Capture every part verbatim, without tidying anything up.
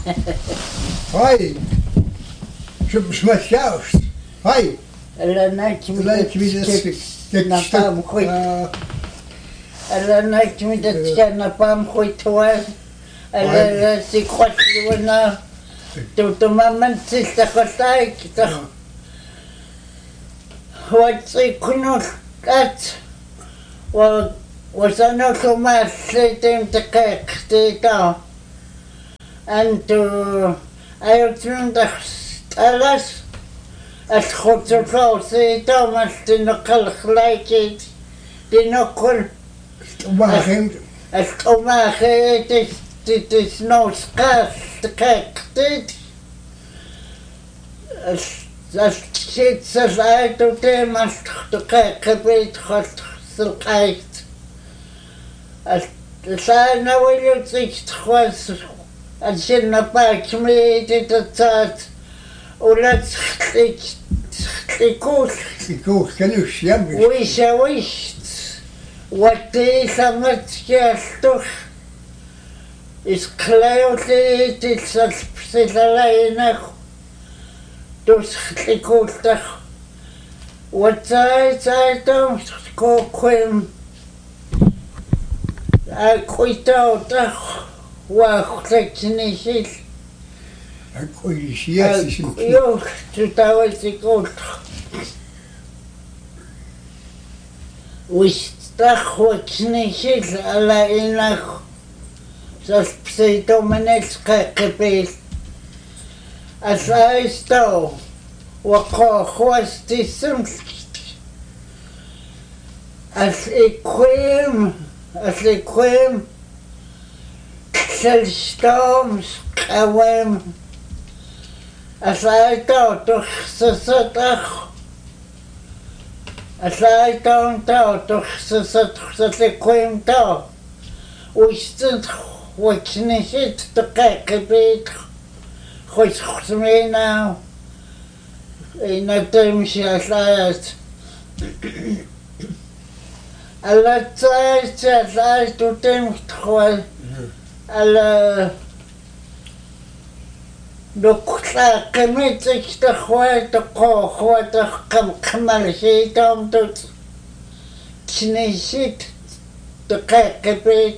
Hoi. Soms met juist. Hoi. Alla näkki Näkki mitä napam khoi. Alla näkki mitä tska napam khoi tuan. Alla si khotli wana. Tu tu mamman sista khotai kita. Whatsi kunul kat. Wa wasano kuma setem takak tita. Antu ayotunda alas الخطوط توماس تنقل خلايكيت تنقل وماخين القماخي تسنوس قاس تكاكتيت الشيت سلايتو تيماس تكاكبيت خط سلقايت السانا ويلو تيك تخواس الجنة باك ميتي تتات ولا تخليك تخليكوش تخليكوش كانوش يمش ويشا ويشت واتي ثمت كالتوخ اسكلايو تي تلسل بسيطلاينخ دوس خليكوش تخ واتاي تاي توم تخليكو كويم اكويتاو تخ واخليكني شيل كل شيء يو تتاوي كل وش تخوتني شيء على إنك سبسيتو منس كقبيل أسايستو وقو خوستي سمسكت أسيكويم أسيكويم سلشتوم سقويم أسايتو تخصصتخ أسايتو تو تخصصتخصصكويم تو وشتنت وكنشت دقيق بيت خوش خصمينا إنا تمشي أسايت ألا تسايت أسايت وتمشي تخوال ألا دكتور كميتك تخوات قو خوات قم قمر شيتهم تت تنشيت دقيق بيت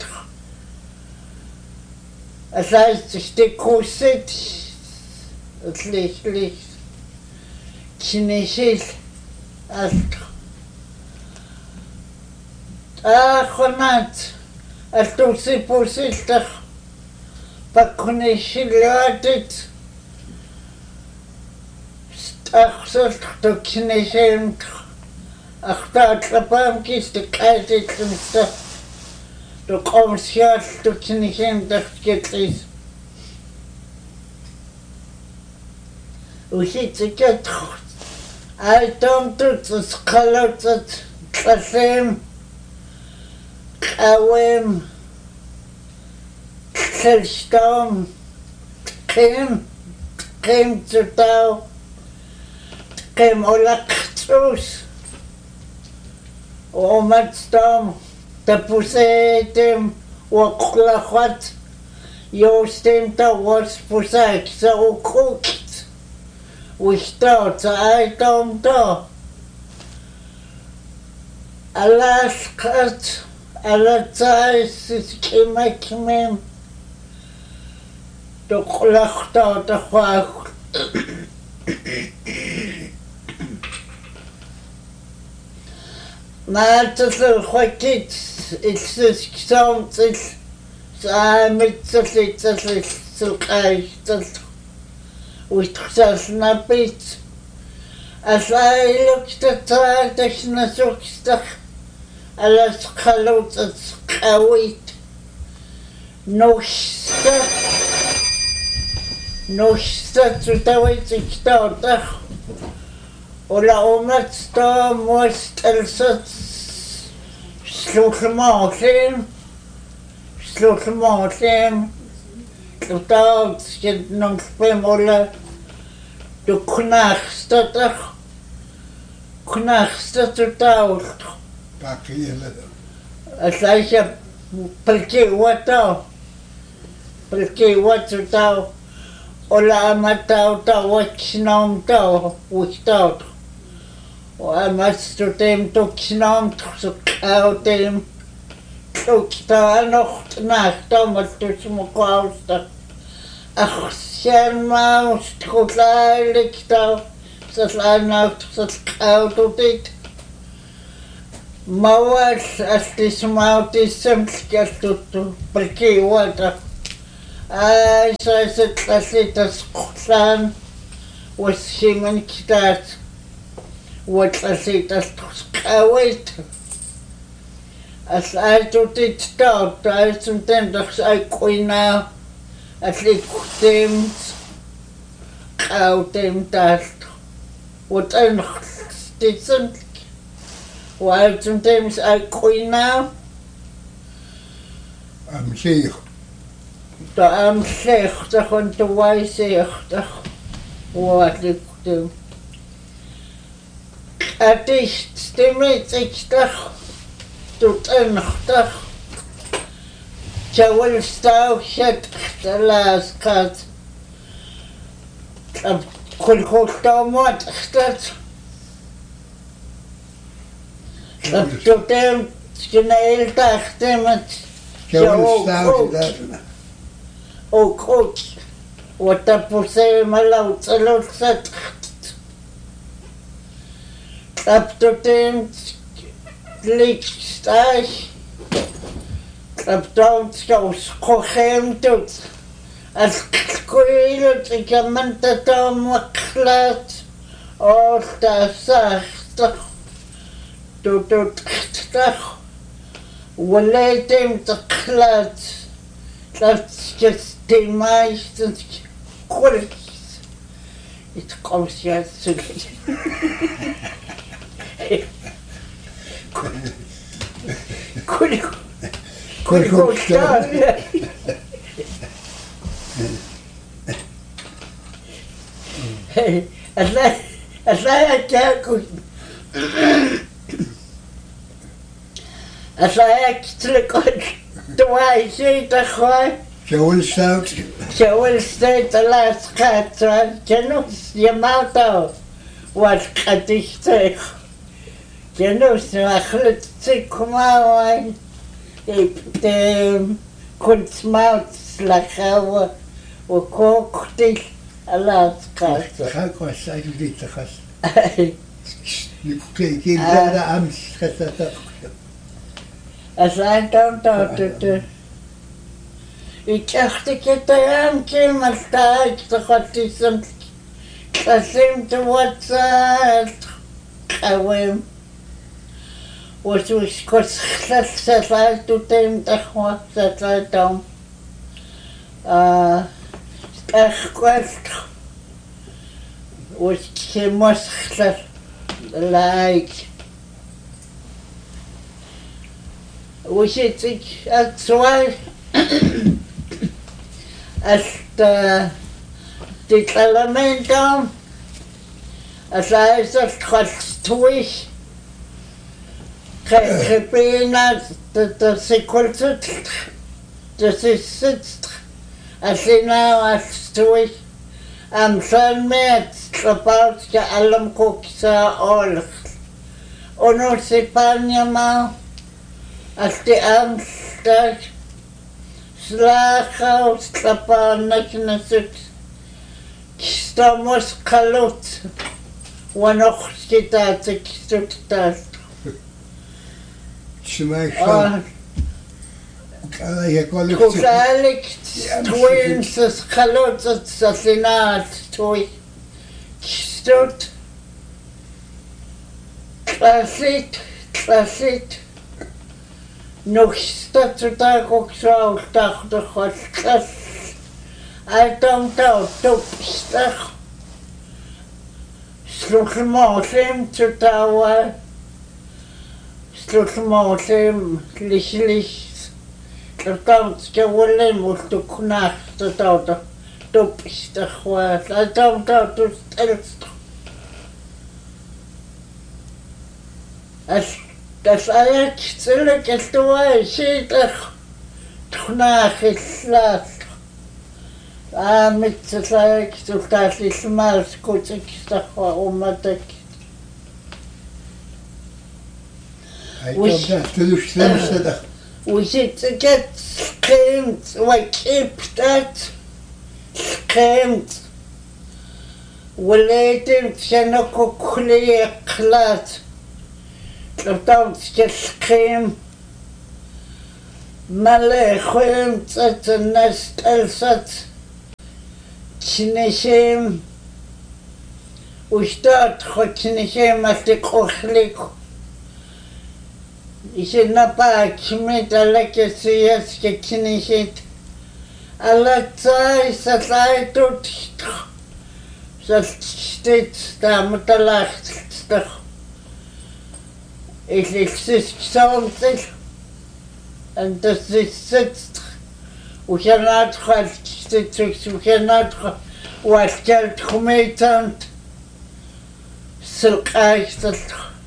أساس تشتكوست تليش ليش تنشيت أسك آخنات أستوسي بوسيتك بكونيش لاتت أخسرت تكنيشين أختار لبام كيس تكايتت تمستا تقوم سياس تكنيشين تخكتليس وشي تكت أي توم تتسقلت تسيم قويم تلشتوم تقيم تقيم تتاو قيم أولا قطوس ومتستم تبوسيتم وقلخت يوستم توس بوساك سو كوكت وشتو تايتم تو ألا سقط ألا تايس كيما كميم تقلختو تخواك ما تصل خوكيت إتسس كسام تس سامت تصل تصل سلقاي تصل وتخسس نبيت أسايلك تتعال تشنسوك استخ على سقلو تسقاويت نوشتا نوشتا تتاويت كتاوتخ ولا أمتستا مستلست سلوك المعصيم سلوك المعصيم تتاوت كد ننصبهم ولا تكناخستا تخ كناخستا تتاوت باقي لدى أسايشا بالكي واتاو بالكي واتاو Ola amatau tawachnom tau without. Wa mastu tem tuksnom tukau tem tukta nocht nacht amatus mokausta. Ach sen maust khutlaylik tau satlanaut satkau dit. Mawal astis mautis semskastut perki wata. Ai sai se tlasitas khutlan was himan kitat. What tlasitas tukawait. As I do it stop, I sometimes I quina at least them out them that what I didn't. While sometimes I quina I'm saying the am slecht the on the wise zegt what it do. At least stimmt ich doch. Tot eendag Joel stau het de laatste kat op kolkota mat dat dat tot hem snel dacht met Joel stau dat ook goed wat dat voor ze maar laat laat zet op tot hem Lichtstach, abdount skaus kochem tot, as koeilot ik amanta tam klat, o ta sachtach, tot tot chtach, waletem te klat, dat just de meistens kolks, het komt ja zo. Could could go start. Hey, as I as I can't as I actually got the way she the high. Joel stout. Joel stayed the last cat, so I cannot see him out of what cat is say. Je knows no achlet te komawai de kunstmaut slakawa o kokti alaska Ga ik was zei dit te gas. Je kreeg geen de ams gesat. As I don't know to ik dacht ik het aan kiem maar staat te god is een klasim te wat kawem was was kos khlasal to tem takhwa satam ah takhwast was kemos khlas like was it at swai hasta the elemento as I said khastwish Repena de sequence de sitzt as now as to am son met about the alam cooksa all ono se panyama as the am start slacha slapana knasit stamos kalot wanoch kitat kitat Smijt je kwalificeert. Kosalik twins is kalot assassinat toy stot klasit klasit nog stot daar ook zo dacht de god klas I don't know top stag sloeg hem te touwen Slutmålem lichlich Tautka wollen musst du knach da da du bist da khwa da da du stelst as das ayat zelle gestoy shit knach slat А митсалаак султааллимаас кутикстарва уматак. Айта тулуслэмсэдэ. Уситсэкэт скэмт вакиптат скэмт Улэйтэн сяноккулиэкклаат тлутаут скэм малэ хэмт цэнэстэлсат чинэшэм устат хотинэшэм астикохлик исенапа кимиталакэсиэс кэтинэшэт алацай сатлайтут салтстит таматалахтстах элексисцаунтэл антасиссат ухянат халтстит ухянат уалчалт хумейтант сылкайстал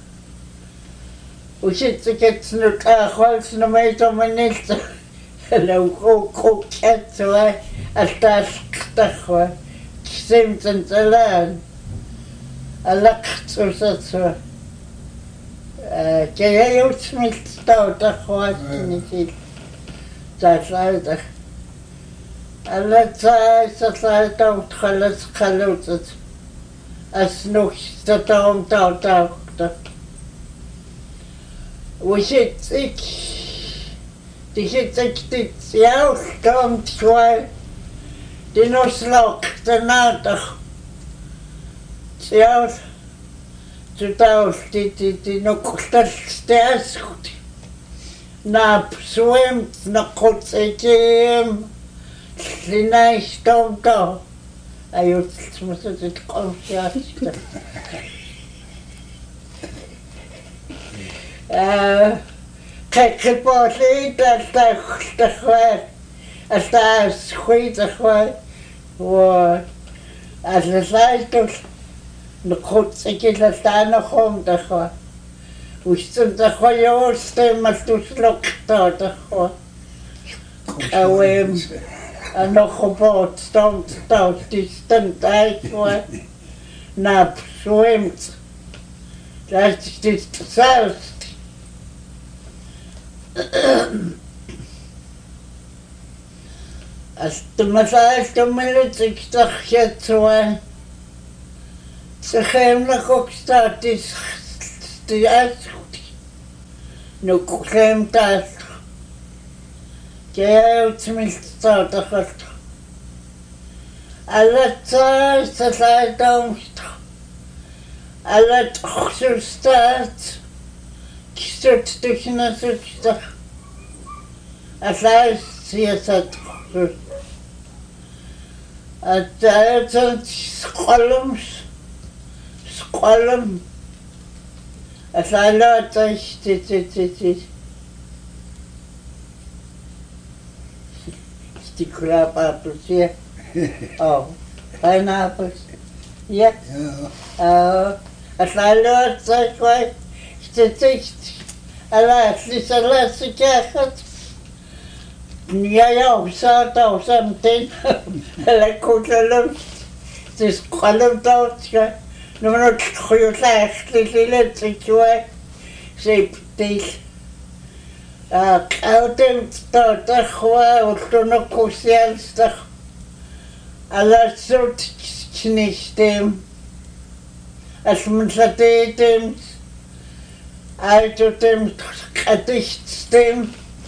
уситсикэтснут ахвалснумейтоманилта лаукоккатсуа алтаалктарва кисэмтэнтэлэн алактусатсуа э каяютсмилтаутахваатнисил таалаутах аллацай сатлаатаут халас халуутат аснух татаум таутаутта уситсик тихитсиктит яултаум тсуай Dinoslok tanatach Tiaw Tutaw ti ti ti noktal steaskut Nap swim nakotsekim Linay stomta Ayut smusatit konfiasta Kekipoli taltach tachwar Asta schuitachwar و الرسالة نقول سكيل الثاني خم دخوا وشتم دخوا يوستم مستوسلوك تا دخوا أوهم أنا خبوت ستومت تاوت تستم تايشوا ناب شويمت لاست تستسالست Astmasaastumilutsiktarxiatsuan tsaxeemnakokstaatis tiaskuti nukleemtaas kiautsmiltsaataxat alatsaa salaataumsta alatxustaat kisut tuxnasuksta alaas siasat Atayatan skolums skolum asalata stitititi stikla apples yeah oh pineapples yeah uh asalata kwai stitit ala slisalasa kachat Ja, ja, usata usamtin la kutalum tis qalum tawtka numero khuyulaxlilile tsikwa septil a qautem tawta khwa ultuno kusialsta ala sut knistem asmsatetem altotem qatichtem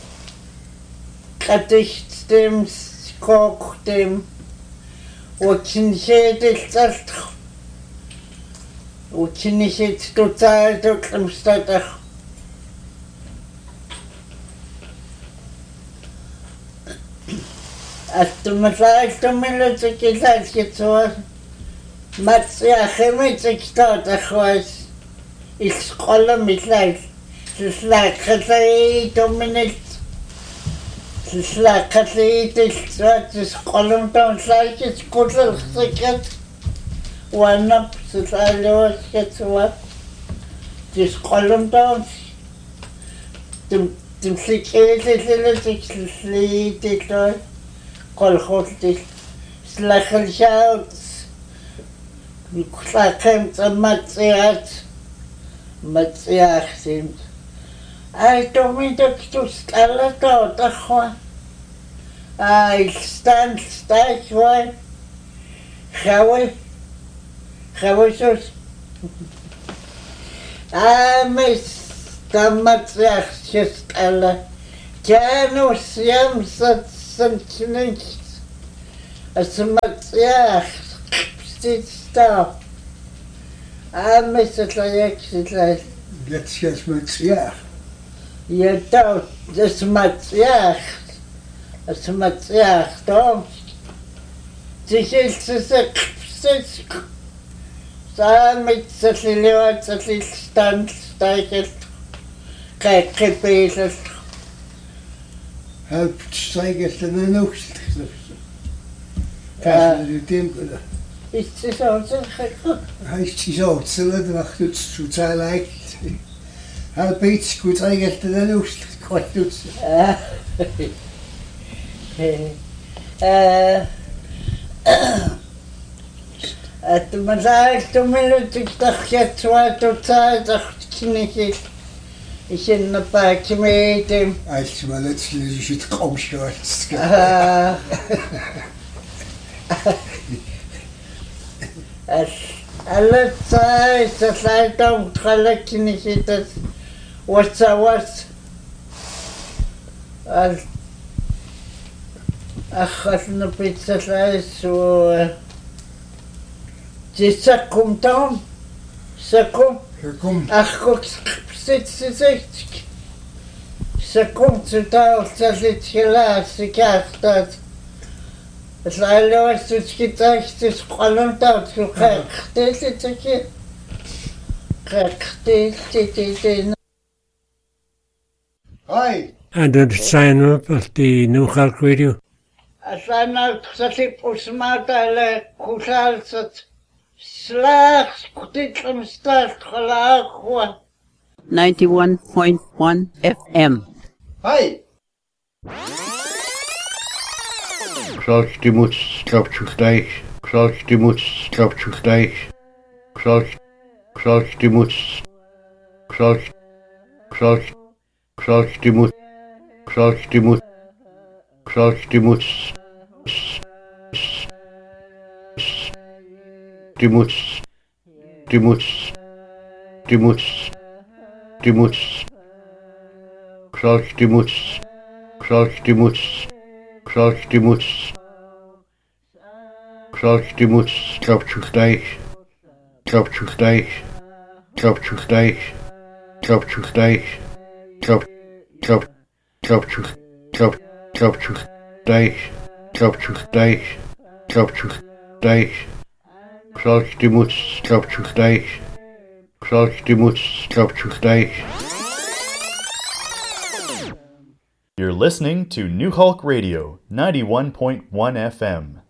Qatichtem koktem ukinshediltalt ukinishet total toklamstatach Astmasaastumilutsikilaalkitsuas matsiaxemitsiktaatachwas isqolamillal sislaaqalai tuminil Slakatlitis column down like it's good little thicket. One up to the gets what? This column down. The the thicket is a little sleet, it all. Call hot this slachelchaut, klachem tamatsiat, matsiach sind. Ai domingo tu stella toda khoa. Ai stan stai khoa. Khawe. Khawe sos. Ai mes tamatsiach stella. Janus jam sat sant nichts. Es matsiach sit sta. Ai mes tlayek sitlay. Jetzt jetzt matsiach. Ja, da, das Matsiach, das Matsiach, da, sich ist es ein Kpsitz, da mit so viel Leute, so viel Stand, steigert, kein Gebet. Halb steigert in der Nacht. Kannst du dem oder? Ist es auch so? Heißt es auch, so nach du zu zahlen. Halb iets goed eigenlijk de lucht kort doet. Eh, eh, het maar zei toen minuten ik dacht je twee tot twee dacht ik niet ik in een paardje met hem. Als je maar net is het komschort. Ah, alle tijd dat hij dan gelijk niet dat. What's a what? Al أخذنا بيتزا ثلاث و تسكم توم سكم سكم أخوك ست ست سكم تتاو ثلاث خلاص كاختات العلاوة تسكتاش تسقلم تاو تسقل تسكت تسكت Hi. And then sign up at the New Hulk Radio. Asana ksati pusmatale kusalsat slag kutitlam start khalaqwa ninety-one point one F M. Hi. Krzalk die moet strapčustijs. Krzalk die moet strapčustijs. Krzalk Krzalk die moet Krzalk Krzalk Krzalk die moet Krzalk die moet Krzalk die moet die moet die moet die moet die moet Krzalk die moet Krzalk die moet Krzalk die moet Krzalk die moet strapčustijs. Trapčustijs. Trapčustijs. Trapčustijs. Trap, trap, trapčust, trap, trapčustijs, trapčustijs, trapčustijs. Krzalk die moet trapčustijs. Krzalk die moet trapčustijs. You're listening to New Hulk Radio, ninety-one point one F M.